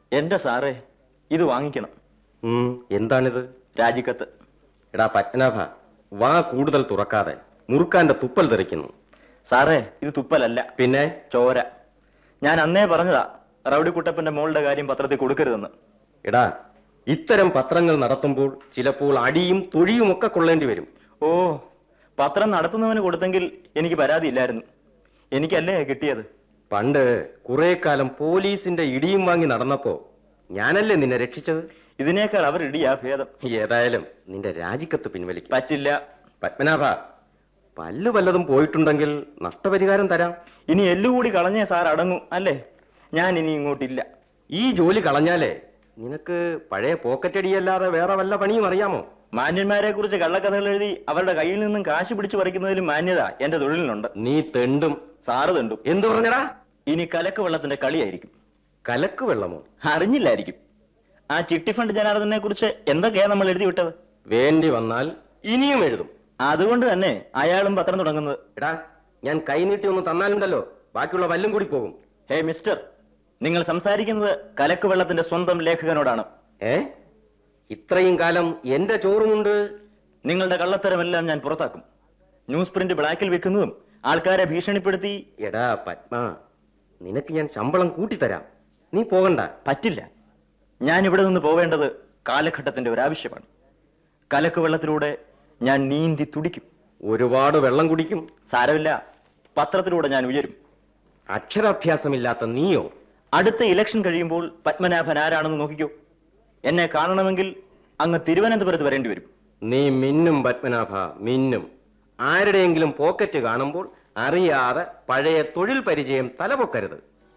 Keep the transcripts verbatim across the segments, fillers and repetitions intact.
എന്റെ സാറേ, ഇത് വാങ്ങിക്കണം. എന്താണിത്? രാജിക്കത്ത്. എടാ പത്മനാഭ, വാ കൂടുതൽ തുറക്കാതെ, മുറുക്കാന്റെ തുപ്പൽ തെറിക്കുന്നു. സാറേ, ഇത് തുപ്പലല്ല, പിന്നെ ചോര. ഞാൻ അന്നേ പറഞ്ഞതാ റൗഡിക്കുട്ടപ്പന്റെ മോളുടെ കാര്യം പത്രത്തിൽ കൊടുക്കരുതെന്ന്. എടാ, ഇത്തരം പത്രങ്ങൾ നടത്തുമ്പോൾ ചിലപ്പോൾ അടിയും തൊഴിയും ഒക്കെ കൊള്ളേണ്ടി വരും. ഓ, പത്രം നടത്തുന്നവന് കൊടുത്തെങ്കിൽ എനിക്ക് പരാതിയില്ലായിരുന്നു. എനിക്കല്ലേ കിട്ടിയത്. പണ്ട് കുറെ കാലം പോലീസിന്റെ ഇടിയും വാങ്ങി നടന്നപ്പോ ഞാനല്ലേ നിന്നെ രക്ഷിച്ചത്. ഇതിനേക്കാൾ അവർ ഇടിയാ ഭേദം. ഏതായാലും നിന്റെ രാജിക്കത്ത് പിൻവലിക്കും. പറ്റില്ല പത്മനാഭ, പല്ലു വല്ലതും പോയിട്ടുണ്ടെങ്കിൽ നഷ്ടപരിഹാരം തരാം. ഇനി എല്ലുകൂടി കളഞ്ഞേ സാർ അടങ്ങും അല്ലേ? ഞാൻ ഇനി ഇങ്ങോട്ടില്ല. ഈ ജോലി കളഞ്ഞാലേ നിനക്ക് പഴയ പോക്കറ്റടിയല്ലാതെ വേറെ വല്ല പണിയും അറിയാമോ? മാന്യന്മാരെ കുറിച്ച് കള്ളക്കഥകൾ എഴുതി അവരുടെ കയ്യിൽ നിന്നും കാശ് പിടിച്ചു പറിക്കുന്നതിലും മാന്യത എന്റെ തൊഴിലിനുണ്ട്. നീ തെണ്ടും. സാറ് തെണ്ടും. എന്തു പറഞ്ഞടാ? ഇനി കലക്ക് വെള്ളത്തിന്റെ കളിയായിരിക്കും. കലക്ക് വെള്ളമോ? അറിഞ്ഞില്ലായിരിക്കും. ആ ചിട്ടി ഫണ്ട് ജനാർദ്ദനെ കുറിച്ച് എന്തൊക്കെയാ നമ്മൾ എഴുതി വിട്ടത്. വേണ്ടി വന്നാൽ ഇനിയും എഴുതും. അതുകൊണ്ട് തന്നെ അയാളും പത്രം തുടങ്ങുന്നത്. എടാ, ഞാൻ കൈനീട്ടി ഒന്ന് തന്നാലുണ്ടല്ലോ ബാക്കിയുള്ള വല്ലും കൂടി പോകും. ഹേ മിസ്റ്റർ, നിങ്ങൾ സംസാരിക്കുന്നത് കലക്ക് വെള്ളത്തിന്റെ സ്വന്തം ലേഖകനോടാണ്. ഏ ഇത്രയും കാലം എന്റെ ചോറുമുണ്ട്. നിങ്ങളുടെ കള്ളത്തരമെല്ലാം ഞാൻ പുറത്താക്കും. ന്യൂസ് പ്രിന്റ് ബ്ലാക്കിൽ വെക്കുന്നതും ആൾക്കാരെ ഭീഷണിപ്പെടുത്തി. എടാ പത്മ, നിനക്ക് ഞാൻ ശമ്പളം കൂട്ടിത്തരാം. നീ പോകണ്ട. പറ്റില്ല. ഞാൻ ഇവിടെ നിന്ന് പോവേണ്ടത് കാലഘട്ടത്തിന്റെ ഒരാവശ്യമാണ്. കലക്ക് വെള്ളത്തിലൂടെ ഞാൻ നീന്തി തുടിക്കും. ഒരുപാട് വെള്ളം കുടിക്കും. സാരമില്ല, പത്രത്തിലൂടെ ഞാൻ ഉയരും. അക്ഷരാഭ്യാസമില്ലാത്ത നീയോ? അടുത്ത ഇലക്ഷൻ കഴിയുമ്പോൾ പത്മനാഭൻ ആരാണെന്ന് നോക്കിക്കോ. എന്നെ കാണണമെങ്കിൽ അങ്ങ് തിരുവനന്തപുരത്ത് വരേണ്ടി വരും. നീ മിന്നും പത്മനാഭ, മിന്നും. ആരുടെയെങ്കിലും പോക്കറ്റ് കാണുമ്പോൾ അറിയാതെ പഴയ തൊഴിൽ പരിചയം തലപൊക്കരുത്.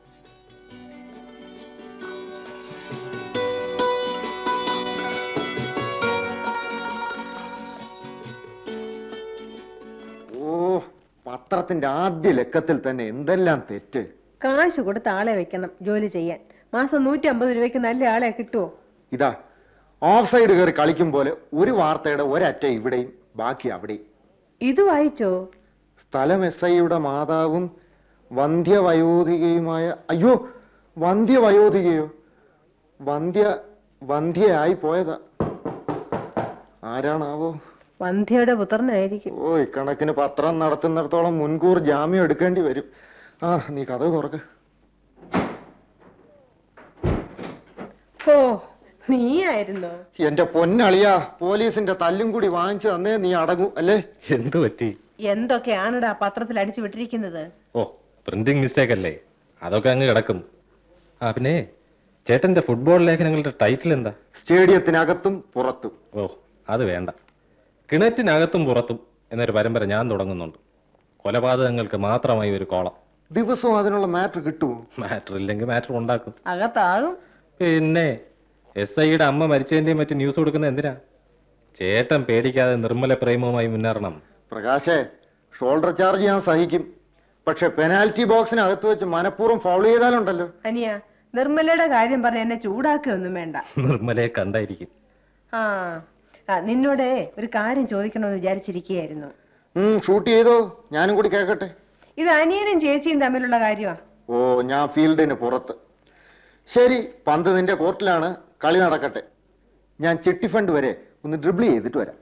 ഓ, പത്രത്തിന്റെ ആദ്യ ലക്കത്തിൽ തന്നെ എന്തെല്ലാം തെറ്റ്. കാശ് കൊടുത്ത് ആളെ വെക്കണം ജോലി ചെയ്യാൻ. മാസം നൂറ്റി അമ്പത് രൂപയ്ക്ക് നല്ല ആളെ കിട്ടുമോ? ഇതാ ഓഫ് സൈഡ് കയറി കളിക്കും പോലെ ഒരു വാർത്തയുടെ ഒരറ്റ ഇവിടെയും ബാക്കി അവിടെയും. ഇത് വായിച്ചോ? സ്ഥലം എസ് ഐയുടെ മാതാവും വന്ധ്യവയോധികയുമായ, അയ്യോ വന്ധ്യവയോധികയോ, വന്ധ്യ വന്ധ്യയായി പോയതാ. ആരാണാവോ? വന്ധ്യയുടെ പുത്രനായിരിക്കും. ഓ, ഇക്കണക്കിന് പത്രം നടത്തുന്നിടത്തോളം മുൻകൂർ ജാമ്യം എടുക്കേണ്ടി വരും. ആ, നീ കഥ തുറക്ക്. ഓ, നീയായിരുന്നോ? എന്റെ പൊന്നളിയാ, പോലീസിന്റെ തല്ലും കൂടി വാങ്ങിച്ചു തന്നേ നീ അടങ്ങൂ അല്ലേ? എന്തു പറ്റി? എന്തൊക്കെയാണടാ പത്രത്തിൽ അടിച്ചു വിട്ടിരിക്കുന്നത്? ഓ, പ്രിന്റിംഗ് മിസ്റ്റേക്ക് അല്ലേ, അതൊക്കെ അങ്ങ് കിടക്കും. ആ പിന്നെ ചേട്ടന്റെ ഫുട്ബോൾ ലേഖനങ്ങളുടെ ടൈറ്റിൽ എന്താ? സ്റ്റേഡിയത്തിനകത്തും പുറത്തും. ഓ, അത് വേണ്ട. കിണറ്റിനകത്തും പുറത്തും എന്നൊരു പരമ്പര ഞാൻ തുടങ്ങുന്നുണ്ട്. കൊലപാതകങ്ങൾക്ക് മാത്രമായി ഒരു കോളം. ദിവസവും അതിനുള്ള മാറ്റർ കിട്ടുമോ? മാറ്റർ ഇല്ലെങ്കിൽ മാറ്റർ ഉണ്ടാക്കും. അകത്താകും. പിന്നെ എസ് ഐയുടെ അമ്മ മരിച്ചതിന്റെയും മറ്റു ന്യൂസ് കൊടുക്കുന്നത് എന്തിനാ? ചേട്ടൻ പേടിക്കാതെ നിർമ്മല പ്രേമവുമായി മുന്നേറണം. പ്രകാശേ, ഷോൾഡർ ചാർജ് ഞാൻ സഹിക്കും. പക്ഷെ പെനാൽറ്റി ബോക്സിനകത്ത് വെച്ച് മനഃപൂർവ്വം ഫൗൾ ചെയ്താലുണ്ടല്ലോ. അനിയ, നിർമ്മലയുടെ കാര്യം പറഞ്ഞ എന്നെ ചൂടാക്കുകയൊന്നും വേണ്ട. നിർമ്മലയെ കണ്ടായിരിക്കും. ആ, നിന്നോട് ഒരു കാര്യം ചോദിക്കണമെന്ന് വിചാരിച്ചിരിക്കുകയായിരുന്നു. ഷൂട്ട് ചെയ്തോ? ഞാനും കൂടി കേൾക്കട്ടെ. ഇത് അനിയനും ചേച്ചിയും തമ്മിലുള്ള കാര്യമാ. ഓ, ഞാൻ ഫീൽഡിന് പുറത്ത്. ശരി, പന്ത് നിന്റെ കോർട്ടിലാണ്, കളി നടക്കട്ടെ. ഞാൻ ചിട്ടി ഫണ്ട് വരെ ഒന്ന് ഡ്രിബിൾ ചെയ്തിട്ട് വരാം.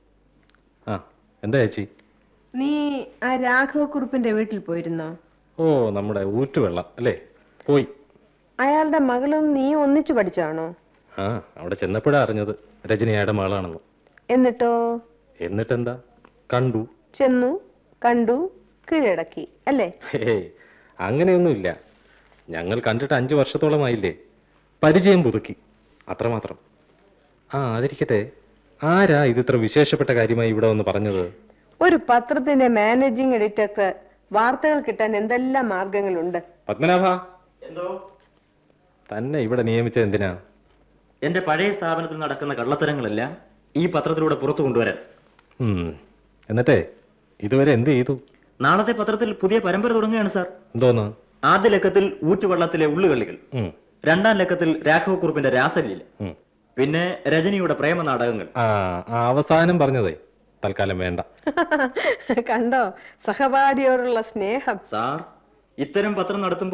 ആ, എന്താ ചേച്ചി? നീ ആ രാഘവക്കുറുപ്പിന്റെ വീട്ടിൽ പോയിരുന്നോ? ഓ, നമ്മുടെ ഊറ്റുവെള്ളം അല്ലേ? പോയി. അയാളുടെ മകളും നീ ഒന്നിച്ചു പഠിച്ചാണോ? ആ, അവിടെ ചെന്നപ്പോഴാ അറിഞ്ഞത് രജനിയുടെ മകളാണെന്ന്. എന്നിട്ടോ? എന്നിട്ടെന്താ, കണ്ടു, ചെന്നു, കണ്ടു, കീഴടക്കി അല്ലേ? ഹേ, അങ്ങനെയൊന്നുമില്ല. ഞങ്ങൾ കണ്ടിട്ട് അഞ്ചു വർഷത്തോളമായില്ലേ, പരിചയം പുതുക്കി, അത്രമാത്രം. ആ, അതിരിക്കട്ടെ, ആരാ ഇത് ഇത്ര വിശേഷപ്പെട്ട കാര്യമായി ഇവിടെ വന്ന് പറഞ്ഞത്? ഒരു പത്രത്തിന്റെ മാനേജിംഗ് എഡിറ്റർക്ക് വാർത്തകൾ കിട്ടാൻ എന്തെല്ലാം മാർഗങ്ങളുണ്ട്. പത്മനാഭ, എന്തോ? തന്നെ ഇവിടെ നിയമിച്ചത് എന്തിനാ? എന്റെ പഴയ സ്ഥാപനത്തിൽ നടക്കുന്ന കള്ളത്തരങ്ങളെല്ലാം ഈ പത്രത്തിലൂടെ പുറത്തു കൊണ്ടുവരാൻ. എന്നിട്ടേ ഇതുവരെ എന്ത് ചെയ്തു? നാളത്തെ പത്രത്തിൽ പുതിയ പരമ്പര തുടങ്ങുകയാണ് സാർ. എന്തോന്ന്? ആദ്യ ലക്കത്തിൽ ഊറ്റുവെള്ളത്തിലെ ഉള്ളുകളികൾ, രണ്ടാം ലക്കത്തിൽ രാഘവക്കുറുപ്പിന്റെ രാസലീല, പിന്നെ രജനിയുടെ പ്രേമ നാടകങ്ങൾ. ആ, അവസാനം പറഞ്ഞതേ തൽക്കാലം വേണ്ട. കണ്ടോ സഹപാഠിയോടുള്ള സ്നേഹം. സാർ, ഇത്തരം പത്രം നടത്തുമ്പോൾ